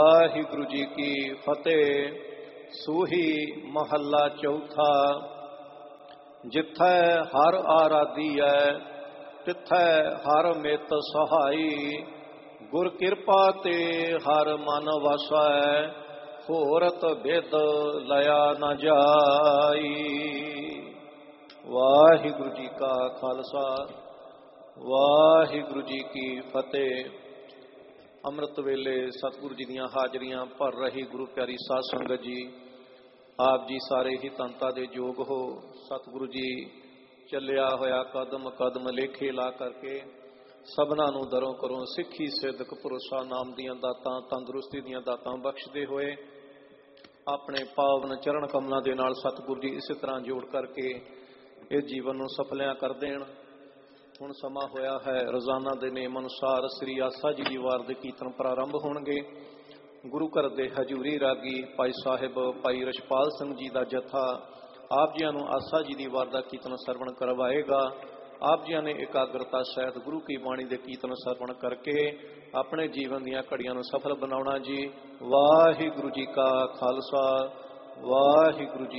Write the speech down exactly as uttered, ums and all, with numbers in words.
ਵਾਹਿਗੁਰੂ ਜੀ ਕੀ ਫਤਿਹ। ਸੂਹੀ ਮਹੱਲਾ ਚੌਥਾ। ਜਿੱਥੈ ਹਰ ਆਰਾਧੀਐ ਤਿੱਥੈ ਹਰ ਮਿਤ ਸਹਾਈ। ਗੁਰ ਕਿਰਪਾ ਤੇ ਹਰ ਮਨ ਵਸੈ ਹੋਰਤ ਬਿਦ ਲਿਆ ਨ ਜਾਈ। ਵਾਹਿਗੁਰੂ ਜੀ ਕਾ ਖਾਲਸਾ ਵਾਹਿਗੁਰੂ ਜੀ ਕੀ ਫਤਿਹ। ਅੰਮ੍ਰਿਤ ਵੇਲੇ ਸਤਿਗੁਰੂ ਜੀ ਦੀਆਂ ਹਾਜ਼ਰੀਆਂ ਭਰ ਰਹੀ ਗੁਰੂ ਪਿਆਰੀ ਸਾਧ ਸੰਗਤ ਜੀ, ਆਪ ਜੀ ਸਾਰੇ ਹੀ ਤਨਤਾ ਦੇ ਯੋਗ ਹੋ। ਸਤਿਗੁਰੂ ਜੀ ਚੱਲਿਆ ਹੋਇਆ ਕਦਮ ਕਦਮ ਲੇਖੇ ਲਾ ਕਰਕੇ ਸਭਨਾਂ ਨੂੰ ਦਰੋਂ ਕਰੋਂ ਸਿੱਖੀ ਸਿੱਧਕ ਭਰੋਸਾ ਨਾਮ ਦੀਆਂ ਦਾਤਾਂ ਤੰਦਰੁਸਤੀ ਦੀਆਂ ਦਾਤਾਂ ਬਖਸ਼ਦੇ ਹੋਏ ਆਪਣੇ ਪਾਵਨ ਚਰਨ ਕਮਲਾਂ ਦੇ ਨਾਲ ਸਤਿਗੁਰੂ ਜੀ ਇਸੇ ਤਰ੍ਹਾਂ ਜੋੜ ਕਰਕੇ ਇਹ ਜੀਵਨ ਨੂੰ ਸਫਲਿਆਂ ਕਰ ਦੇਣ। ਹੁਣ ਸਮਾਂ ਹੋਇਆ ਹੈ, ਰੋਜ਼ਾਨਾ ਦੇ ਨੇਮ ਅਨੁਸਾਰ ਸ੍ਰੀ ਆਸਾ ਜੀ ਦੀ ਵਾਰ ਦੇ ਕੀਰਤਨ ਪ੍ਰਾਰੰਭ ਹੋਣਗੇ। ਗੁਰੂ ਘਰ ਦੇ ਹਜੂਰੀ ਰਾਗੀ ਭਾਈ ਸਾਹਿਬ ਭਾਈ ਰਛਪਾਲ ਸਿੰਘ ਜੀ ਦਾ ਜਥਾ ਆਪ ਜੀਆਂ ਨੂੰ ਆਸਾ ਜੀ ਦੀ ਵਾਰ ਦਾ ਕੀਰਤਨ ਸਰਵਣ ਕਰਵਾਏਗਾ। ਆਪ ਜੀਆਂ ਨੇ ਇਕਾਗਰਤਾ ਸਹਿਤ ਗੁਰੂ ਕੀ ਬਾਣੀ ਦੇ ਕੀਰਤਨ ਸਰਵਣ ਕਰਕੇ ਆਪਣੇ ਜੀਵਨ ਦੀਆਂ ਘੜੀਆਂ ਨੂੰ ਸਫਲ ਬਣਾਉਣਾ ਜੀ। ਵਾਹਿਗੁਰੂ ਜੀ ਕਾ ਖਾਲਸਾ ਵਾਹਿਗੁਰੂ ਜੀ